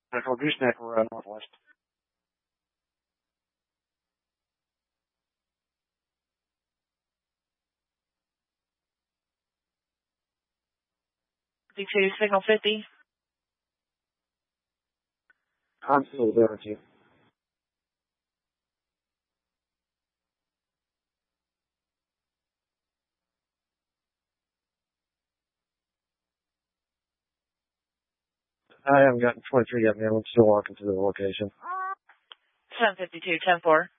Central Gooseneck, we're northwest. D2, signal 50. I'm still there with you. I haven't gotten 23 yet, man. I'm still walking to the location. 1052, 10-4.